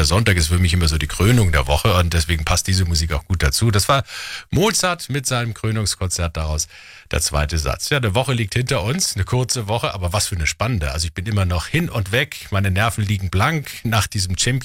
der Sonntag ist für mich immer so die Krönung der Woche und deswegen passt diese Musik auch gut dazu. Das war Mozart mit seinem Krönungskonzert, daraus der zweite Satz. Ja, eine Woche liegt hinter uns, eine kurze Woche, aber was für eine spannende. Also ich bin immer noch hin und weg, meine Nerven liegen blank nach diesem Champions